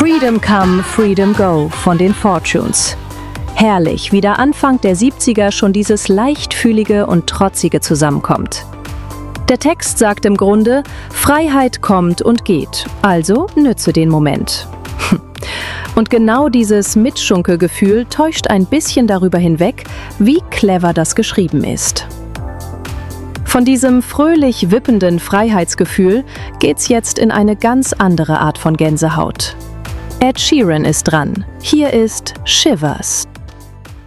Freedom Come, Freedom Go von den Fortunes. Herrlich, wie da Anfang der 70er schon dieses leichtfühlige und trotzige zusammenkommt. Der Text sagt im Grunde, Freiheit kommt und geht, also nütze den Moment. Und genau dieses Mitschunkelgefühl täuscht ein bisschen darüber hinweg, wie clever das geschrieben ist. Von diesem fröhlich wippenden Freiheitsgefühl geht's jetzt in eine ganz andere Art von Gänsehaut. Ed Sheeran ist dran. Hier ist Shivers.